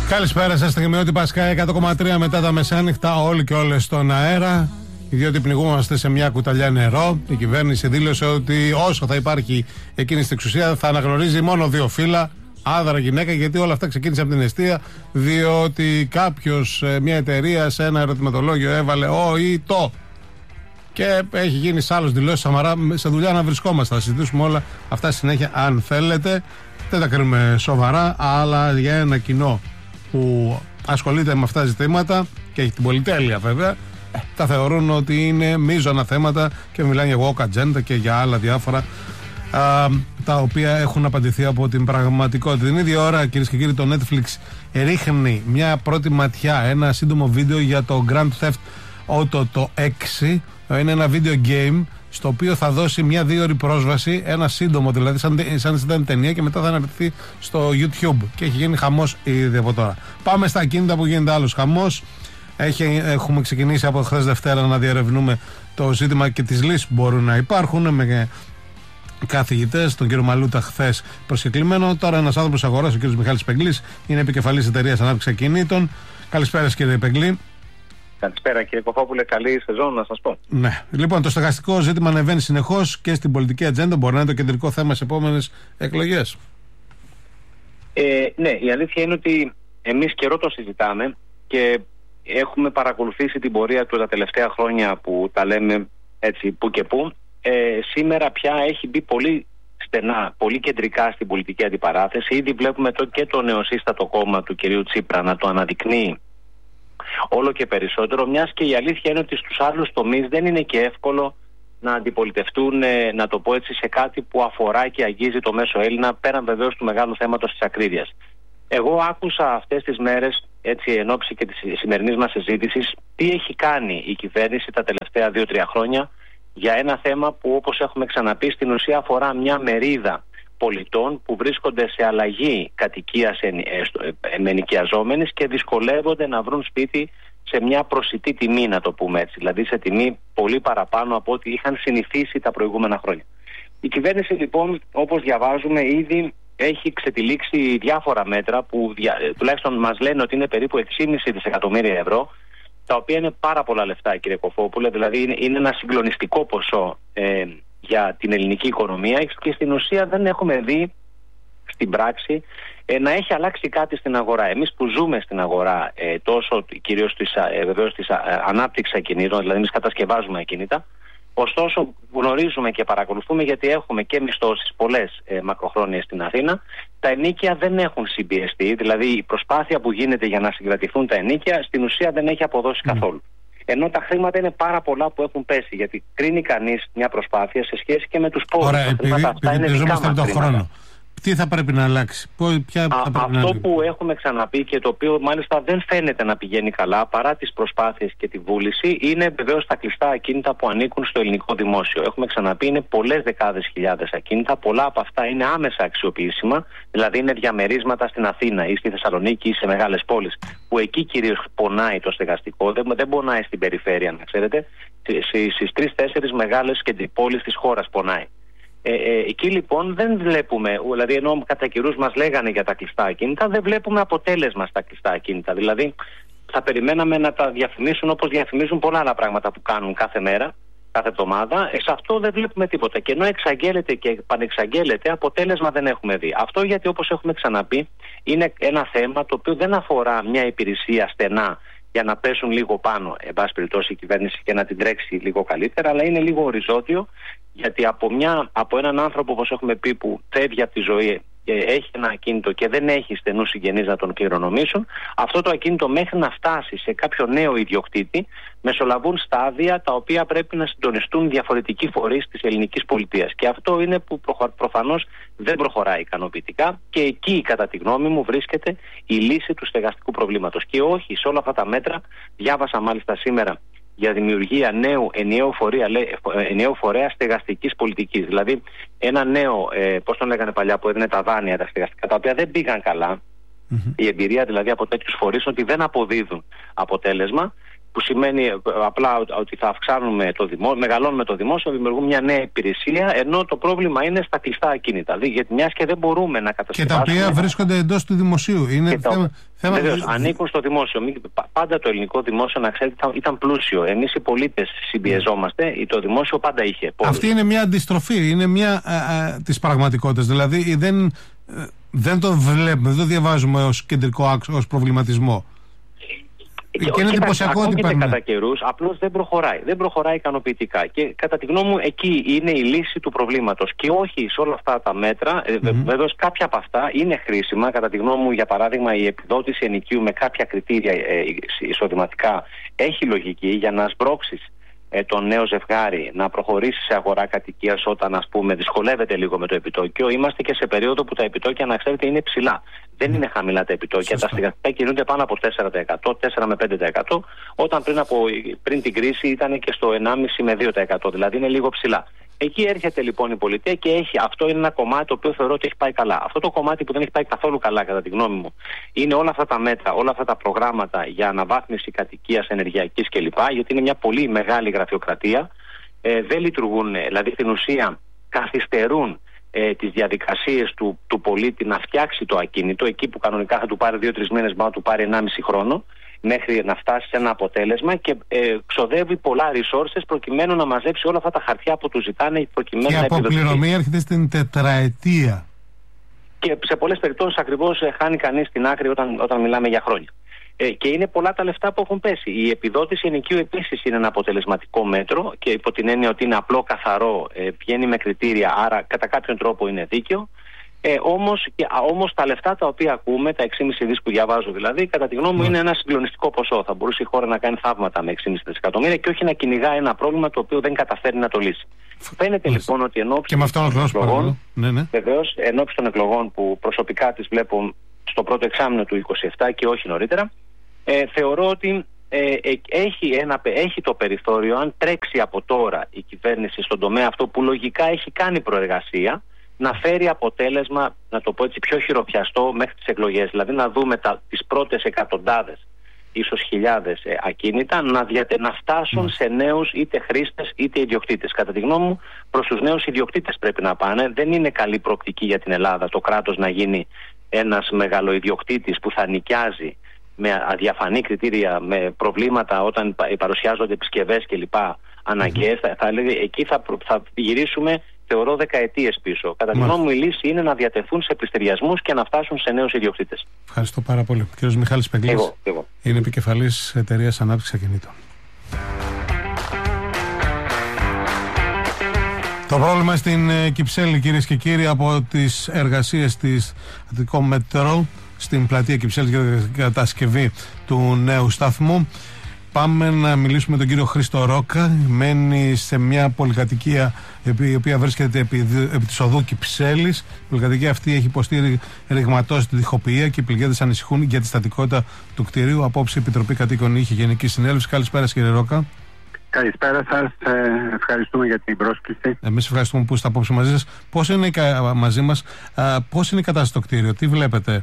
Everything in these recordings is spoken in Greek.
Καλησπέρα σας, Στιγμιώτη Πασκά 100,3 μετά τα μεσάνυχτα, όλοι και όλες στον αέρα. Διότι πνιγούμαστε σε μια κουταλιά νερό. Η κυβέρνηση δήλωσε ότι όσο θα υπάρχει εκείνη στην εξουσία θα αναγνωρίζει μόνο δύο φύλλα, άνδρα γυναίκα, γιατί όλα αυτά ξεκίνησαν από την εστία. Διότι κάποιος, μια εταιρεία, σε ένα ερωτηματολόγιο έβαλε ο ή το. Και έχει γίνει σε άλλους δηλώσεις Σαμαρά, σε δουλειά να βρισκόμαστε. Θα συζητήσουμε όλα αυτά συνέχεια, αν θέλετε. Δεν τα κρίνουμε σοβαρά, αλλά για ένα κοινό που ασχολείται με αυτά τα ζητήματα και έχει την πολυτέλεια βέβαια, τα θεωρούν ότι είναι μείζωνα θέματα και μιλάνε για woke agenda και για άλλα διάφορα τα οποία έχουν απαντηθεί από την πραγματικότητα. Την ίδια ώρα, κυρίες και κύριοι, το Netflix ρίχνει μια πρώτη ματιά, ένα σύντομο βίντεο για το Grand Theft Auto το 6. Είναι ένα video game στο οποίο θα δώσει μια 2ωρη πρόσβαση, ένα σύντομο δηλαδή, σαν ήταν ταινία, και μετά θα αναρτηθεί στο YouTube. Και έχει γίνει χαμός ήδη από τώρα. Πάμε στα ακίνητα που γίνεται άλλος χαμός. Έχουμε ξεκινήσει από χθες Δευτέρα να διερευνούμε το ζήτημα και τις λύσεις που μπορούν να υπάρχουν με καθηγητές, τον κύριο Μαλούτα χθες προσκεκλημένο. Τώρα ένας άνθρωπος αγοράς, ο κύριος Μιχάλης Πεγκλής, είναι επικεφαλής εταιρείας ανάπτυξης ακινήτων. Καλησπέρα κύριε Πεγκλή. Καλησπέρα κύριε Κοφόπουλε, καλή σεζόν να σας πω. Ναι. Λοιπόν, το στεγαστικό ζήτημα ανεβαίνει συνεχώς και στην πολιτική ατζέντα. Μπορεί να είναι το κεντρικό θέμα στις επόμενες εκλογές. Ναι, η αλήθεια είναι ότι εμείς καιρό το συζητάμε και έχουμε παρακολουθήσει την πορεία του τα τελευταία χρόνια που τα λέμε έτσι που και που. Σήμερα πια έχει μπει πολύ στενά, πολύ κεντρικά στην πολιτική αντιπαράθεση. Ήδη βλέπουμε και το νεοσύστατο κόμμα του κυρίου Τσίπρα να το αναδεικνύει όλο και περισσότερο, μιας και η αλήθεια είναι ότι στους άλλους τομείς δεν είναι και εύκολο να αντιπολιτευτούν, να το πω έτσι, σε κάτι που αφορά και αγγίζει το μέσο Έλληνα, πέραν βεβαίως του μεγάλου θέματος της ακρίβειας. Εγώ άκουσα αυτές τις μέρες, έτσι εν ώψη και της σημερινής μας συζήτησης, τι έχει κάνει η κυβέρνηση τα τελευταία 2-3 χρόνια για ένα θέμα που, όπως έχουμε ξαναπεί, στην ουσία αφορά μια μερίδα πολιτών που βρίσκονται σε αλλαγή κατοικίας ενοικιαζόμενης και δυσκολεύονται να βρουν σπίτι σε μια προσιτή τιμή, να το πούμε έτσι, δηλαδή σε τιμή πολύ παραπάνω από ό,τι είχαν συνηθίσει τα προηγούμενα χρόνια. Η κυβέρνηση λοιπόν, όπως διαβάζουμε, ήδη έχει ξετυλίξει διάφορα μέτρα που τουλάχιστον μας λένε ότι είναι περίπου 6,5 δισεκατομμύρια ευρώ, τα οποία είναι πάρα πολλά λεφτά, κύριε Κοφόπουλε, δηλαδή είναι ένα συγκλονιστικό ποσό για την ελληνική οικονομία, και στην ουσία δεν έχουμε δει στην πράξη να έχει αλλάξει κάτι στην αγορά. Εμείς που ζούμε στην αγορά, τόσο κυρίως βεβαίως της ανάπτυξης ακινήτων, δηλαδή εμείς κατασκευάζουμε ακίνητα, ωστόσο γνωρίζουμε και παρακολουθούμε, γιατί έχουμε και μισθώσεις πολλές μακροχρόνιες στην Αθήνα, τα ενοίκια δεν έχουν συμπιεστεί, δηλαδή η προσπάθεια που γίνεται για να συγκρατηθούν τα ενοίκια στην ουσία δεν έχει αποδώσει καθόλου. Ενώ τα χρήματα είναι πάρα πολλά που έχουν πέσει, γιατί κρίνει κανείς μια προσπάθεια σε σχέση και με τους πόρους. Ωραία, επειδή πιεζόμαστε τον χρόνο, τι θα πρέπει να αλλάξει, αυτό που έχουμε ξαναπεί και το οποίο μάλιστα δεν φαίνεται να πηγαίνει καλά παρά τις προσπάθειες και τη βούληση, είναι βεβαίως τα κλειστά ακίνητα που ανήκουν στο ελληνικό δημόσιο. Έχουμε ξαναπεί, είναι πολλές δεκάδες χιλιάδες ακίνητα, πολλά από αυτά είναι άμεσα αξιοποιήσιμα, δηλαδή είναι διαμερίσματα στην Αθήνα ή στη Θεσσαλονίκη ή σε μεγάλες πόλεις, που εκεί κυρίως πονάει το στεγαστικό, δεν πονάει στην περιφέρεια, να ξέρετε, στις 3-4 μεγάλες πόλεις της χώρας πονάει. Εκεί λοιπόν δεν βλέπουμε, δηλαδή ενώ κατά καιρούς μας λέγανε για τα κλειστά ακίνητα, δεν βλέπουμε αποτέλεσμα στα κλειστά ακίνητα. Δηλαδή θα περιμέναμε να τα διαφημίσουν όπως διαφημίζουν πολλά άλλα πράγματα που κάνουν κάθε μέρα, κάθε εβδομάδα. Σε αυτό δεν βλέπουμε τίποτα. Και ενώ εξαγγέλλεται και επανεξαγγέλλεται, αποτέλεσμα δεν έχουμε δει. Αυτό γιατί, όπως έχουμε ξαναπεί, είναι ένα θέμα το οποίο δεν αφορά μια υπηρεσία στενά για να πέσουν λίγο πάνω, εν πάση περιπτώσει, η κυβέρνηση και να την τρέξει λίγο καλύτερα, αλλά είναι λίγο οριζόντιο, γιατί από έναν άνθρωπο, όπως έχουμε πει, που φεύγει από τη ζωή και έχει ένα ακίνητο και δεν έχει στενούς συγγενείς να τον κληρονομήσουν, αυτό το ακίνητο μέχρι να φτάσει σε κάποιο νέο ιδιοκτήτη μεσολαβούν στάδια τα οποία πρέπει να συντονιστούν διαφορετικοί φορείς της ελληνικής πολιτείας. Και αυτό είναι που προφανώς δεν προχωράει ικανοποιητικά, και εκεί, κατά τη γνώμη μου, βρίσκεται η λύση του στεγαστικού προβλήματος. Και όχι σε όλα αυτά τα μέτρα. Διάβασα μάλιστα σήμερα για δημιουργία νέου ενιαίου φορέα στεγαστικής πολιτικής. Δηλαδή ένα νέο, πώς τον λέγανε παλιά, που έδινε τα δάνεια τα στεγαστικά, τα οποία δεν πήγαν καλά. Η εμπειρία δηλαδή από τέτοιους φορείς ότι δεν αποδίδουν αποτέλεσμα. που σημαίνει απλά ότι θα αυξάνουμε μεγαλώνουμε το δημόσιο, δημιουργούμε μια νέα υπηρεσία, ενώ το πρόβλημα είναι στα κλειστά ακίνητα. Γιατί μιας και δεν μπορούμε να κατασκευάσουμε. Και τα οποία βρίσκονται εντός του δημοσίου. Είναι θέμα... Βεβαίως, ανήκουν στο δημόσιο. Πάντα το ελληνικό δημόσιο, να ξέρετε, ήταν πλούσιο. Εμείς οι πολίτες συμπιεζόμαστε, το δημόσιο πάντα είχε πόρους. Αυτή είναι μια αντιστροφή, είναι μια της πραγματικότητας. Δηλαδή δεν το βλέπουμε, δεν το διαβάζουμε ως κεντρικό άξονα, ως προβληματισμό. Και είναι εντυπωσιακό ότι υπάρχει. Κατά καιρούς, απλώς δεν προχωράει. Δεν προχωράει ικανοποιητικά. Και κατά τη γνώμη μου, εκεί είναι η λύση του προβλήματος. Και όχι σε όλα αυτά τα μέτρα. Βέβαια, κάποια από αυτά είναι χρήσιμα. Κατά τη γνώμη μου, για παράδειγμα, η επιδότηση ενοικίου με κάποια κριτήρια εισοδηματικά έχει λογική για να σπρώξεις το νέο ζευγάρι να προχωρήσει σε αγορά κατοικίας όταν, ας πούμε, δυσκολεύεται λίγο με το επιτόκιο. Είμαστε και σε περίοδο που τα επιτόκια, να ξέρετε, είναι ψηλά. Δεν είναι χαμηλά τα επιτόκια. Τα στεγαστικά κινούνται πάνω από 4%, 4 με 5%, όταν πριν την κρίση ήταν και στο 1,5 με 2%. Δηλαδή είναι λίγο ψηλά. Εκεί έρχεται λοιπόν η πολιτεία και αυτό είναι ένα κομμάτι το οποίο θεωρώ ότι έχει πάει καλά. Αυτό το κομμάτι που δεν έχει πάει καθόλου καλά, κατά τη γνώμη μου, είναι όλα αυτά τα μέτρα, όλα αυτά τα προγράμματα για αναβάθμιση κατοικίας, ενεργειακής κλπ. Γιατί είναι μια πολύ μεγάλη γραφειοκρατία. Δεν λειτουργούν, δηλαδή στην ουσία καθυστερούν τις διαδικασίες του πολίτη να φτιάξει το ακίνητο, εκεί που κανονικά θα του πάρει 2-3 μήνες, μπορεί να του πάρει 1,5 χρόνο, μέχρι να φτάσει σε ένα αποτέλεσμα, και ξοδεύει πολλά resources προκειμένου να μαζέψει όλα αυτά τα χαρτιά που του ζητάνε προκειμένου να επιδοτηθεί. Και η αποπληρωμή έρχεται στην τετραετία. Και σε πολλές περιπτώσεις ακριβώς χάνει κανείς την άκρη όταν μιλάμε για χρόνια. Και είναι πολλά τα λεφτά που έχουν πέσει. Η επιδότηση ενοικίου επίσης είναι ένα αποτελεσματικό μέτρο, και υπό την έννοια ότι είναι απλό, καθαρό, βγαίνει με κριτήρια, άρα κατά κάποιον τρόπο είναι δίκαιο. Όμως τα λεφτά τα οποία ακούμε, τα 6,5 δις που διαβάζω δηλαδή, κατά τη γνώμη μου είναι ένα συγκλονιστικό ποσό. Θα μπορούσε η χώρα να κάνει θαύματα με 6,5 δισεκατομμύρια και όχι να κυνηγά ένα πρόβλημα το οποίο δεν καταφέρει να το λύσει. Φαίνεται λοιπόν ότι εν ώψη των εκλογών, βεβαίως, εν ώψη των εκλογών που προσωπικά τις βλέπω στο πρώτο εξάμηνο του 2027 και όχι νωρίτερα, θεωρώ ότι έχει το περιθώριο, αν τρέξει από τώρα η κυβέρνηση στον τομέα αυτό που λογικά έχει κάνει προεργασία, να φέρει αποτέλεσμα, να το πω έτσι, πιο χειροπιαστό μέχρι τις εκλογές. Δηλαδή να δούμε τις πρώτες εκατοντάδες, ίσως χιλιάδες ακίνητα να φτάσουν σε νέους είτε χρήστες είτε ιδιοκτήτες. Κατά τη γνώμη μου, προς τους νέους ιδιοκτήτες πρέπει να πάνε. Δεν είναι καλή προοπτική για την Ελλάδα το κράτος να γίνει ένας μεγαλοϊδιοκτήτης που θα νοικιάζει με αδιαφανή κριτήρια, με προβλήματα όταν παρουσιάζονται επισκευές κλπ. Αναγκαίες. Εκεί θα γυρίσουμε, θεωρώ, δεκαετίες πίσω. Κατά τη γνώμη μου, η λύση είναι να διατεθούν σε πληστηριασμούς και να φτάσουν σε νέους ιδιοκτήτες. Ευχαριστώ πάρα πολύ. Ο κ. Μιχάλης Πεγκλής είναι επικεφαλής εταιρείας ανάπτυξης ακινήτων. Το πρόβλημα στην Κυψέλη, κυρίες και κύριοι, από τις εργασίες της Αττικό Μετρό στην πλατεία Κυψέλη για την κατασκευή του νέου σταθμού. Πάμε να μιλήσουμε με τον κύριο Χρήστο Ρόκα. Μένει σε μια πολυκατοικία η οποία βρίσκεται επί της οδού Κυψέλης. Η πολυκατοικία αυτή έχει υποστεί ρηγματός στη διχοποιία και οι πληγέντες ανησυχούν για τη στατικότητα του κτηρίου. Απόψε η Επιτροπή Κατοίκων είχε Γενική Συνέλευση. Καλησπέρα, κύριε Ρόκα. Καλησπέρα σας. Ευχαριστούμε για την πρόσκληση. Εμείς ευχαριστούμε που είστε απόψε μαζί σας. Πώς είναι μαζί μας, πώς είναι η κατάσταση στο κτίριο, τι βλέπετε?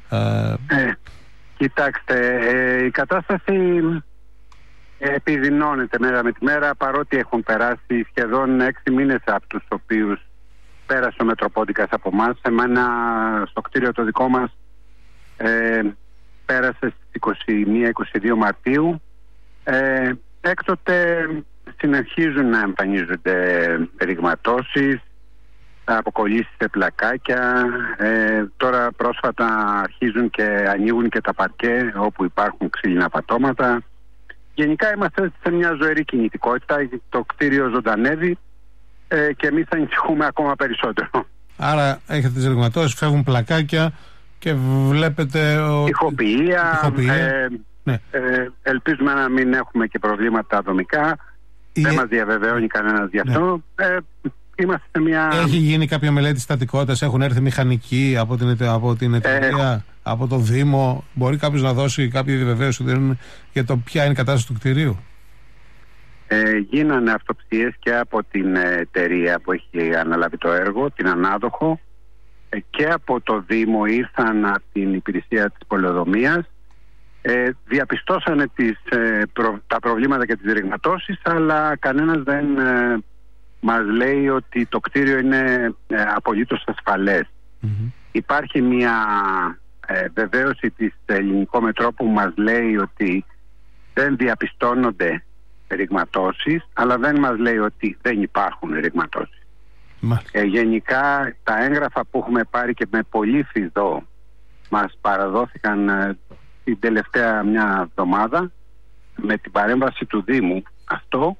Κοιτάξτε, η κατάσταση επιδεινώνεται μέρα με τη μέρα, παρότι έχουν περάσει σχεδόν 6 μήνες από τους οποίους πέρασε ο Μετροπόντικας από εμάς. Εμένα στο κτίριο το δικό μας πέρασε στις 21-22 Μαρτίου. Έκτοτε συνεχίζουν να εμφανίζονται ρηγματώσεις, αποκολλήσεις σε πλακάκια. Τώρα πρόσφατα αρχίζουν και ανοίγουν και τα παρκέ όπου υπάρχουν ξύλινα πατώματα. Γενικά είμαστε σε μια ζωηρή κινητικότητα. Το κτίριο ζωντανεύει και εμείς ανησυχούμε ακόμα περισσότερο. Άρα έχετε τις ρηγματώσεις, φεύγουν πλακάκια και βλέπετε ηχοποιία. Ναι. Ελπίζουμε να μην έχουμε και προβλήματα δομικά. Δεν μας διαβεβαιώνει κανένας γι' αυτό. Είμαστε σε μια... Έχει γίνει κάποια μελέτη στατικότητας, έχουν έρθει μηχανικοί από την εταιρεία, από το Δήμο? Μπορεί κάποιος να δώσει κάποια διαβεβαίωση για το ποια είναι η κατάσταση του κτηρίου? Γίνανε αυτοψίες και από την εταιρεία που έχει αναλάβει το έργο, την ανάδοχο, και από το Δήμο ήρθαν από την υπηρεσία της πολεοδομίας. Διαπιστώσανε τα προβλήματα και τις ρηγματώσεις, αλλά κανένας δεν μας λέει ότι το κτίριο είναι απολύτως ασφαλές. Υπάρχει μια βεβαίωση της Ελληνικό Μετρό που μας λέει ότι δεν διαπιστώνονται ρηγματώσεις, αλλά δεν μας λέει ότι δεν υπάρχουν ρηγματώσεις. Γενικά τα έγγραφα που έχουμε πάρει και με πολύ φιδό μας παραδόθηκαν την τελευταία μια εβδομάδα με την παρέμβαση του Δήμου. Αυτό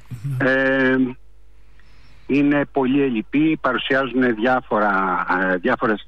είναι πολύ ελλειπή, παρουσιάζουν διάφορες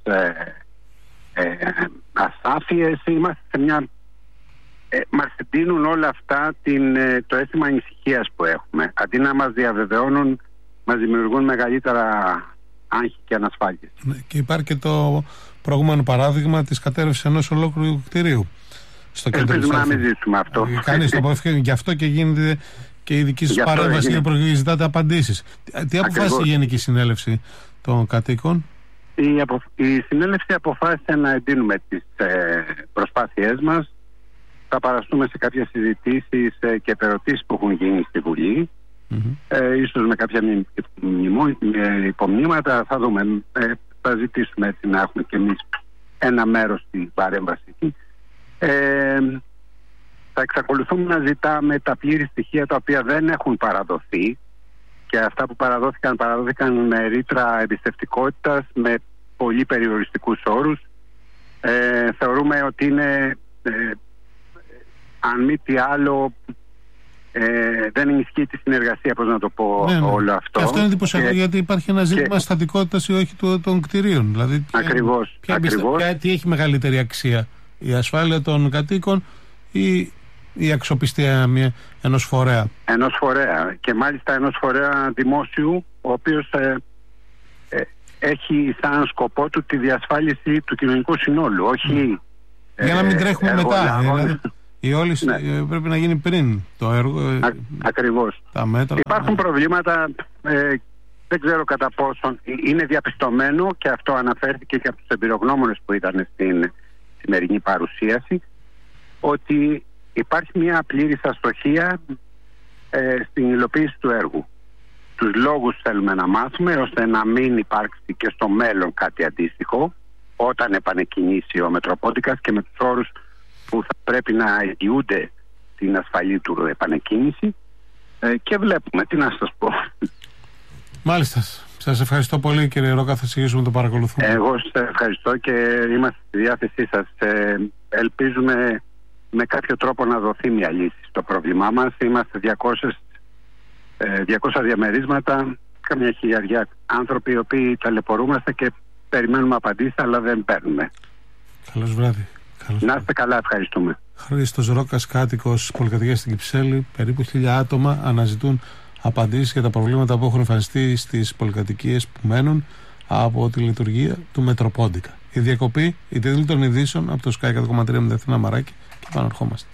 ασάφειες. Είμαστε σε μια... μας εντείνουν όλα αυτά το αίσθημα ανησυχίας που έχουμε. Αντί να μας διαβεβαιώνουν, μας δημιουργούν μεγαλύτερα άγχη και ανασφάλειες. Και υπάρχει και το προηγούμενο παράδειγμα της κατέρευσης ενός ολόκληρου κτηρίου στο κέντρο. Ελπίζουμε να μην ζήσουμε αυτό. Κανείς το αποφεύγει. Γι' αυτό και γίνεται και η δική σας παρέμβαση για να ζητάτε απαντήσεις. Τι αποφάσισε η Γενική Συνέλευση των Κατοίκων? Η Συνέλευση αποφάσισε να εντείνουμε τις προσπάθειές μας. Θα παραστούμε σε κάποιες συζητήσεις και ερωτήσεις που έχουν γίνει στη Βουλή. Ίσως με κάποια υπομνήματα, θα δούμε. Θα ζητήσουμε έτσι να έχουμε και εμείς ένα μέρος στην παρέμβαση εκεί. Θα εξακολουθούμε να ζητάμε τα πλήρη στοιχεία τα οποία δεν έχουν παραδοθεί, και αυτά που παραδόθηκαν με ρήτρα εμπιστευτικότητας, με πολύ περιοριστικούς όρους. Θεωρούμε ότι είναι αν μη τι άλλο δεν ενισχύει τη συνεργασία, πώς να το πω, όλο αυτό. Και αυτό είναι εντυπωσιακό, γιατί υπάρχει ένα ζήτημα στατικότητας ή όχι των κτηρίων. Δηλαδή, ακριβώς. Τι έχει μεγαλύτερη αξία, η ασφάλεια των κατοίκων ή η αξιοπιστία ενός φορέα? Ενός φορέα, και μάλιστα ενός φορέα δημόσιου, ο οποίος έχει σαν σκοπό του τη διασφάλιση του κοινωνικού συνόλου, όχι για να μην τρέχουμε μετά. Η όλη πρέπει να γίνει πριν το έργο. Ακριβώς. Τα μέτρα. Υπάρχουν προβλήματα, δεν ξέρω κατά πόσον είναι διαπιστωμένο, και αυτό αναφέρθηκε και από τους εμπειρογνώμονες που ήταν στην σημερινή παρουσίαση, ότι υπάρχει μια πλήρης αστοχία στην υλοποίηση του έργου. Τους λόγους θέλουμε να μάθουμε, ώστε να μην υπάρξει και στο μέλλον κάτι αντίστοιχο όταν επανεκκινήσει ο Μετροπόντικας και με τους όρους που θα πρέπει να εγγυούνται την ασφαλή του επανεκκίνηση, και βλέπουμε, τι να σας πω. Μάλιστα. Σας ευχαριστώ πολύ, κύριε Ρόκα, θα συνεχίσουμε να το παρακολουθούμε. Εγώ σας ευχαριστώ και είμαστε στη διάθεσή σας. Ελπίζουμε με κάποιο τρόπο να δοθεί μια λύση στο πρόβλημά μας. Είμαστε 200 διαμερίσματα, καμιά χιλιαριά άνθρωποι οι οποίοι ταλαιπωρούμαστε και περιμένουμε απαντήσεις, αλλά δεν παίρνουμε. Καλώς βράδυ. Να είστε καλά, ευχαριστούμε. Χρήστος Ρόκας, κάτοικος πολυκατοικίας στην Κυψέλη. Περίπου 1.000 άτομα αναζητούν απαντήσεις για τα προβλήματα που έχουν εμφανιστεί στις πολυκατοικίες που μένουν από τη λειτουργία του Μετροπόντικα. Η διακοπή, η τίτλη των ειδήσεων από το Sky 100,3 με Δεθνά Μαράκη, και επαναρχόμαστε.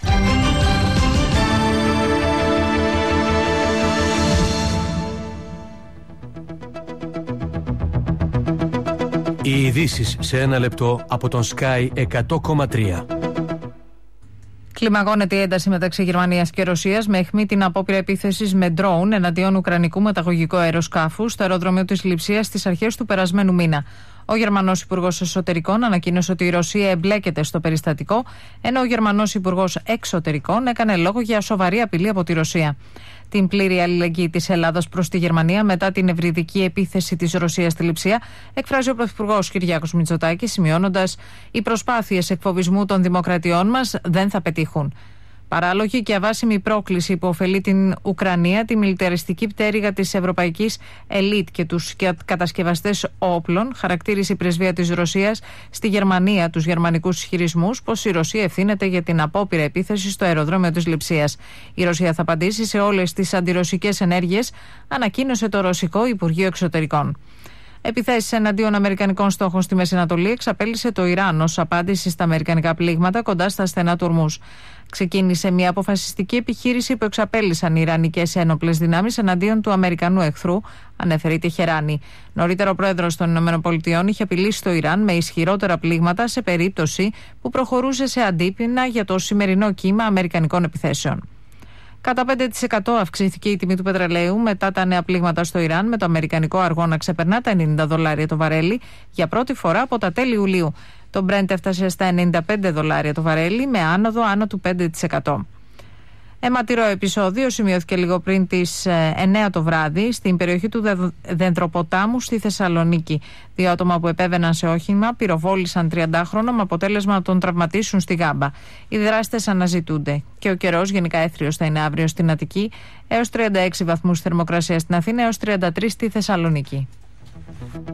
Οι ειδήσεις σε ένα λεπτό από τον Sky 100,3. Κλιμακώνεται η ένταση μεταξύ Γερμανίας και Ρωσίας με αιχμή την απόπειρα επίθεσης με ντρόουν εναντίον ουκρανικού μεταγωγικού αεροσκάφου στο αεροδρόμιο της Λειψίας στις αρχές του περασμένου μήνα. Ο Γερμανός Υπουργός Εσωτερικών ανακοίνωσε ότι η Ρωσία εμπλέκεται στο περιστατικό, ενώ ο Γερμανός Υπουργός Εξωτερικών έκανε λόγο για σοβαρή απειλή από τη Ρωσία. Την πλήρη αλληλεγγύη της Ελλάδας προς τη Γερμανία μετά την ευρυδική επίθεση της Ρωσίας στη Λειψία εκφράζει ο Πρωθυπουργός Κυριάκος Μητσοτάκης, σημειώνοντας: «Οι προσπάθειες εκφοβισμού των δημοκρατιών μας δεν θα πετύχουν». Παράλογη και αβάσιμη πρόκληση που ωφελεί την Ουκρανία, τη μιλιταριστική πτέρυγα της ευρωπαϊκής ελίτ και τους κατασκευαστές όπλων, χαρακτήρισε η πρεσβεία της Ρωσίας στη Γερμανία τους γερμανικούς ισχυρισμούς πως η Ρωσία ευθύνεται για την απόπειρα επίθεση στο αεροδρόμιο της Λειψίας. Η Ρωσία θα απαντήσει σε όλες τις αντιρωσικές ενέργειες, ανακοίνωσε το Ρωσικό Υπουργείο Εξωτερικών. Επιθέσεις εναντίον αμερικανικών στόχων στη Μέση Ανατολή εξαπέλυσε το Ιράν ως απάντηση στα αμερικανικά πλήγματα κοντά στα στενά του Ορμούζ. Ξεκίνησε μια αποφασιστική επιχείρηση που εξαπέλυσαν οι Ιρανικές ένοπλες δυνάμεις εναντίον του Αμερικανού εχθρού, ανέφερε η Τεχεράνη. Νωρίτερα, ο πρόεδρος των ΗΠΑ είχε απειλήσει το Ιράν με ισχυρότερα πλήγματα σε περίπτωση που προχωρούσε σε αντίπεινα για το σημερινό κύμα αμερικανικών επιθέσεων. Κατά 5% αυξήθηκε η τιμή του πετρελαίου μετά τα νέα πλήγματα στο Ιράν, με το αμερικανικό αργό να ξεπερνά τα $90 το βαρέλι για πρώτη φορά από τα τέλη Ιουλίου. Το Brent έφτασε στα $95 το βαρέλι, με άνοδο άνω του 5%. Αιματηρό επεισόδιο σημειώθηκε λίγο πριν τις 9 το βράδυ στην περιοχή του Δεντροποτάμου στη Θεσσαλονίκη. 2 άτομα που επέβαιναν σε όχημα πυροβόλησαν 30χρονο με αποτέλεσμα να τον τραυματίσουν στη Γάμπα. Οι δράστες αναζητούνται και ο καιρός γενικά έθριος θα είναι αύριο στην Αττική, έως 36 βαθμούς θερμοκρασία στην Αθήνα, έως 33 στη Θεσσαλονίκη.